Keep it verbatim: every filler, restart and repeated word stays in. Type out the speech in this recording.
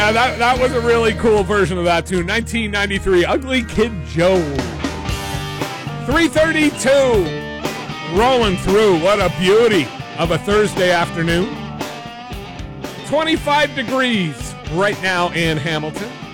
Yeah, that, that was a really cool version of that tune. nineteen ninety-three, Ugly Kid Joe. three thirty-two. Rolling through. What a beauty of a Thursday afternoon. twenty-five degrees right now in Hamilton.